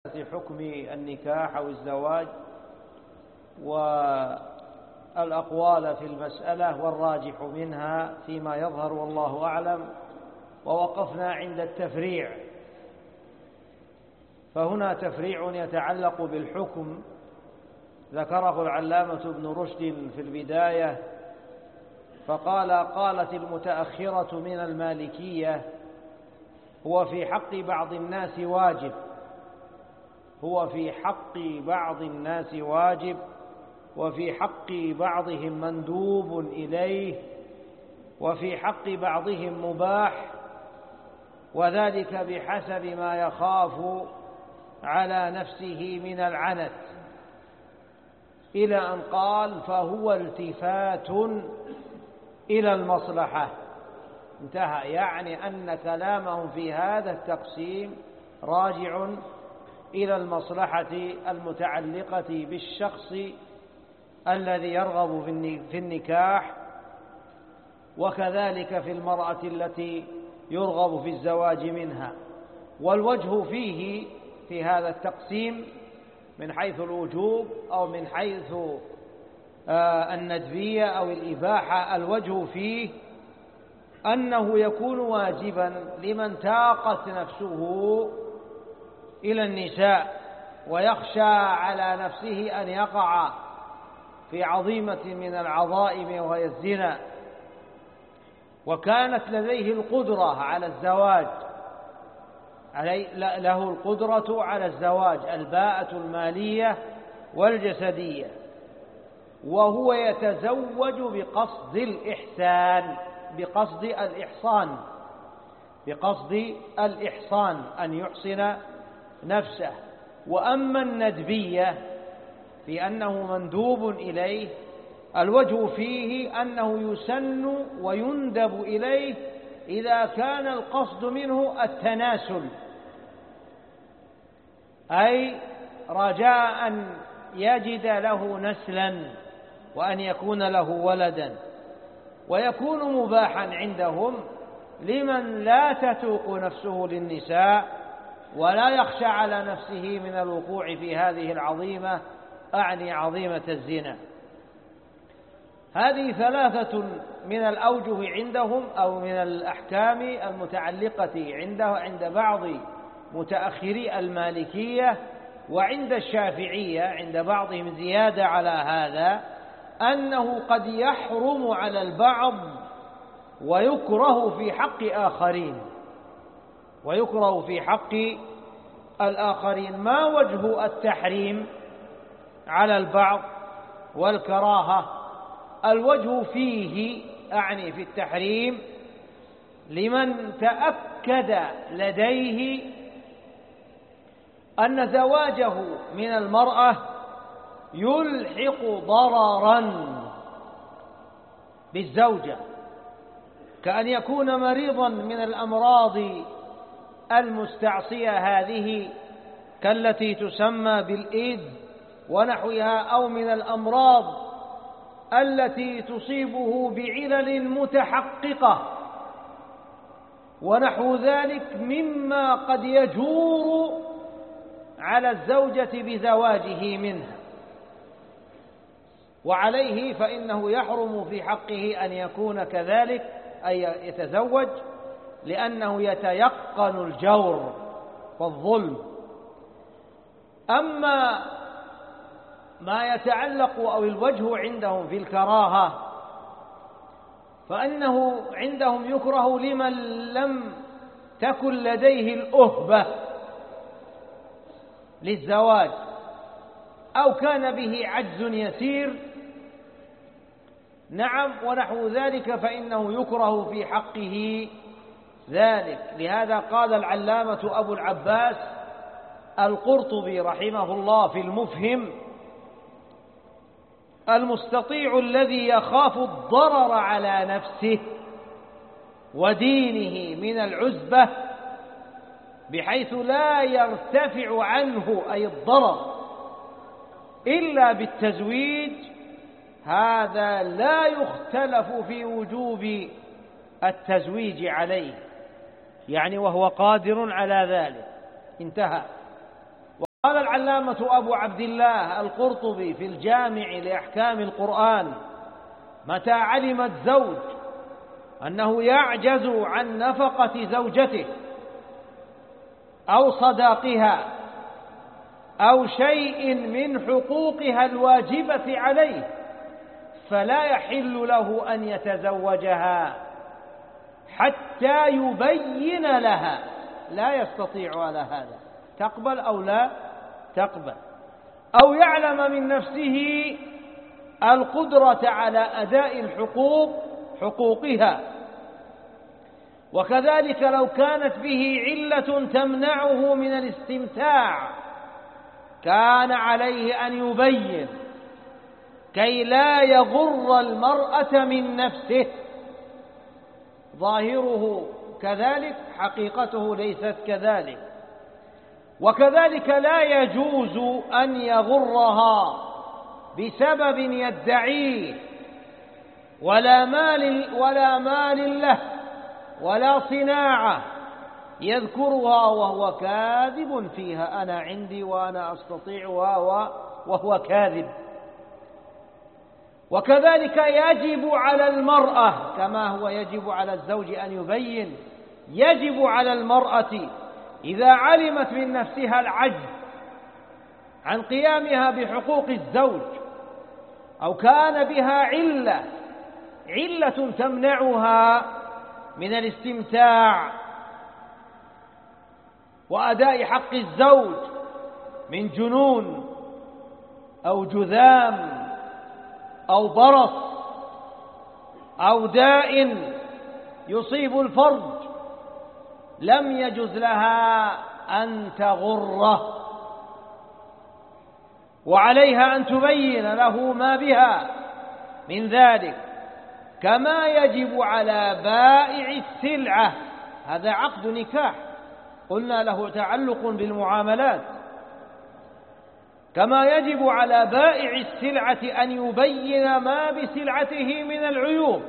في حكم النكاح أو الزواج والأقوال في المسألة والراجح منها فيما يظهر والله أعلم، ووقفنا عند التفريع. فهنا تفريع يتعلق بالحكم ذكره العلامة ابن رشد في البداية، فقال: قالت المتأخرة من المالكية: هو في حق بعض الناس واجب، هو في حق بعض الناس واجب، وفي حق بعضهم مندوب إليه، وفي حق بعضهم مباح، وذلك بحسب ما يخاف على نفسه من العنت، إلى أن قال: فهو التفات إلى المصلحة. انتهى. يعني أن كلامهم في هذا التقسيم راجع إلى المصلحة المتعلقة بالشخص الذي يرغب في النكاح، وكذلك في المرأة التي يرغب في الزواج منها. والوجه فيه في هذا التقسيم من حيث الوجوب أو من حيث الندبية أو الإباحة، الوجه فيه أنه يكون واجبا لمن تاقت نفسه إلى النساء ويخشى على نفسه أن يقع في عظيمة من العظائم وهي الزنا، وكانت لديه القدرة على الزواج، له القدرة على الزواج، الباءة المالية والجسدية، وهو يتزوج بقصد الإحسان، بقصد الإحصان أن يحسن نفسه. وأما الندبية في أنه مندوب إليه، الوجه فيه أنه يسن ويندب إليه إذا كان القصد منه التناسل، أي رجاء أن يجد له نسلا وأن يكون له ولدا. ويكون مباحا عندهم لمن لا تتوق نفسه للنساء ولا يخشى على نفسه من الوقوع في هذه العظيمة، أعني عظيمة الزنا. هذه ثلاثة من الأوجه عندهم أو من الأحكام المتعلقة عند بعض متأخري المالكية، وعند الشافعية عند بعضهم زيادة على هذا، أنه قد يحرم على البعض ويكره في حق آخرين، ويكره في حق الآخرين. ما وجه التحريم على البعض والكراهة؟ الوجه فيه، أعني في التحريم، لمن تأكد لديه أن زواجه من المرأة يلحق ضررا بالزوجة، كأن يكون مريضا من الأمراض المستعصية هذه كالتي تسمى بالإيدز ونحوها، أو من الأمراض التي تصيبه بعلل متحققة ونحو ذلك مما قد يجور على الزوجة بزواجه منها، وعليه فإنه يحرم في حقه أن يكون كذلك، أي يتزوج، لأنه يتيقن الجور والظلم. أما ما يتعلق أو الوجه عندهم في الكراهة، فإنه عندهم يكره لمن لم تكن لديه الأهبة للزواج أو كان به عجز يسير، نعم، ونحو ذلك، فإنه يكره في حقه ذلك. لهذا قال العلامة أبو العباس القرطبي رحمه الله في المفهم: المستطيع الذي يخاف الضرر على نفسه ودينه من العزبة بحيث لا يرتفع عنه أي الضرر إلا بالتزويج، هذا لا يختلف في وجوب التزويج عليه، يعني وهو قادر على ذلك. انتهى. العلامة أبو عبد الله القرطبي في الجامع لأحكام القرآن: متى علم الزوج أنه يعجز عن نفقة زوجته أو صداقها أو شيء من حقوقها الواجبة عليه فلا يحل له أن يتزوجها حتى يبين لها. لا يستطيع على هذا، تقبل أو لا تقبل، أو يعلم من نفسه القدرة على أداء حقوقها. وكذلك لو كانت به علة تمنعه من الاستمتاع كان عليه أن يبين كي لا يغر المرأة من نفسه. ظاهره كذلك، حقيقته ليست كذلك. وكذلك لا يجوز أن يغرها بسبب يدعيه ولا مال له ولا صناعة يذكرها وهو كاذب فيها: أنا عندي وأنا أستطيعها، وهو كاذب. وكذلك يجب على المرأة كما هو يجب على الزوج أن يبين، يجب على المرأة إذا علمت من نفسها العجز عن قيامها بحقوق الزوج أو كان بها علة تمنعها من الاستمتاع وأداء حق الزوج من جنون أو جذام أو برص أو داء يصيب الفرج، لم يجز لها أن تغره، وعليها أن تبين له ما بها من ذلك، كما يجب على بائع السلعة. هذا عقد نكاح قلنا له تعلق بالمعاملات. كما يجب على بائع السلعة أن يبين ما بسلعته من العيوب.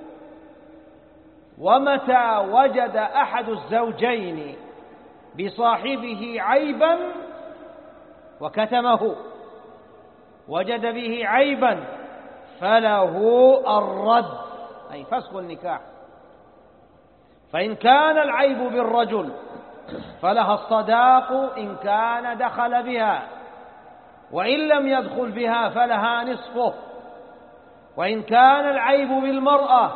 ومتى وجد أحد الزوجين بصاحبه عيبا وكتمه، وجد به عيبا، فله الرد، أي فسخ النكاح. فإن كان العيب بالرجل فلها الصداق إن كان دخل بها، وإن لم يدخل بها فلها نصفه. وإن كان العيب بالمرأة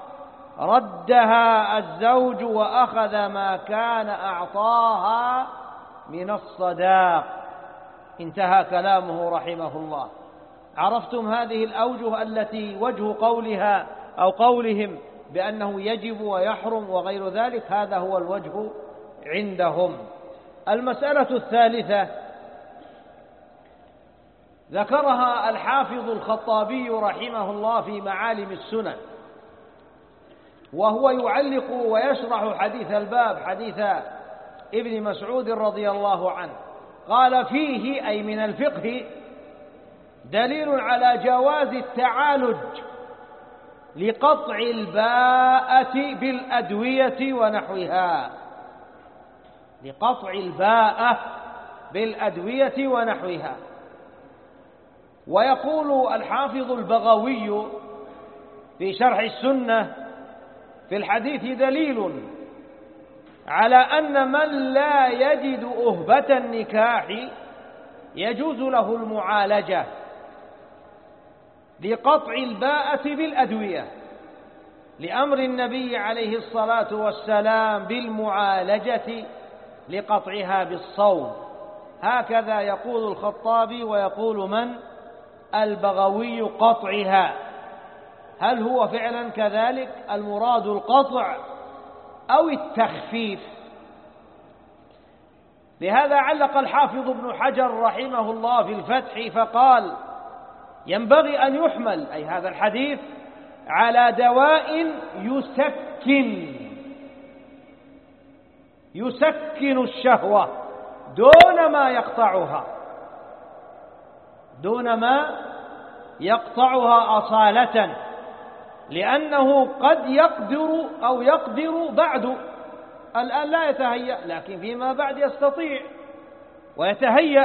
ردها الزوج وأخذ ما كان أعطاها من الصداق. انتهى كلامه رحمه الله. عرفتم هذه الأوجه التي وجه قولها أو قولهم بأنه يجب ويحرم وغير ذلك، هذا هو الوجه عندهم. المسألة الثالثة ذكرها الحافظ الخطابي رحمه الله في معالم السنن، وهو يعلق ويشرح حديث الباب، حديث ابن مسعود رضي الله عنه. قال: فيه أي من الفقه دليل على جواز التعالج لقطع الباءة بالأدوية ونحوها، لقطع الباءة بالأدوية ونحوها. ويقول الحافظ البغوي في شرح السنة: في الحديث دليل على أن من لا يجد أهبة النكاح يجوز له المعالجة لقطع الباءة بالأدوية، لأمر النبي عليه الصلاة والسلام بالمعالجة لقطعها بالصوم. هكذا يقول الخطابي ويقول من؟ البغوي: قطعها. هل هو فعلا كذلك المراد القطع أو التخفيف؟ لهذا علق الحافظ ابن حجر رحمه الله في الفتح فقال: ينبغي أن يحمل أي هذا الحديث على دواء يسكن الشهوة دون ما يقطعها أصالة، لأنه قد يقدر بعد، الآن لا يتهيأ، لكن فيما بعد يستطيع ويتهيأ